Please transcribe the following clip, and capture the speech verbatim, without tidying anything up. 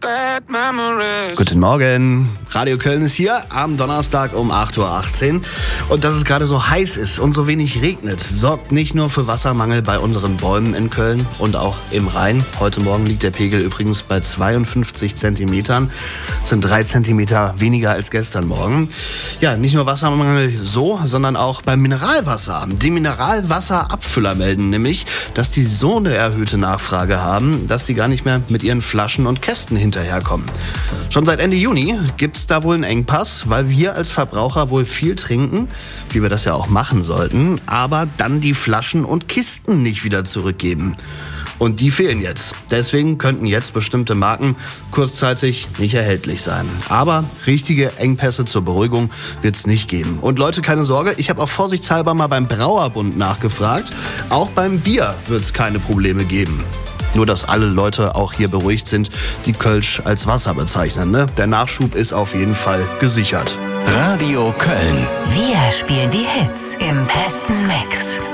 Guten Morgen. Radio Köln ist hier am Donnerstag um acht Uhr achtzehn. Und dass es gerade so heiß ist und so wenig regnet, sorgt nicht nur für Wassermangel bei unseren Bäumen in Köln und auch im Rhein. Heute Morgen liegt der Pegel übrigens bei zweiundfünfzig Zentimetern. Das sind drei Zentimeter weniger als gestern Morgen. Ja, nicht nur Wassermangel so, sondern auch beim Mineralwasser. Die Mineralwasserabfüller melden nämlich, dass die so eine erhöhte Nachfrage haben, dass sie gar nicht mehr mit ihren Flaschen und Kästen hinterherkommen. Schon seit Ende Juni gibt es da wohl einen Engpass, weil wir als Verbraucher wohl viel trinken, wie wir das ja auch machen sollten, aber dann die Flaschen und Kisten nicht wieder zurückgeben. Und die fehlen jetzt. Deswegen könnten jetzt bestimmte Marken kurzzeitig nicht erhältlich sein. Aber richtige Engpässe zur Beruhigung wird es nicht geben. Und Leute, keine Sorge, ich habe auch vorsichtshalber mal beim Brauerbund nachgefragt. Auch beim Bier wird es keine Probleme geben. Nur, dass alle Leute auch hier beruhigt sind, die Kölsch als Wasser bezeichnen. Ne? Der Nachschub ist auf jeden Fall gesichert. Radio Köln. Wir spielen die Hits im besten Mix.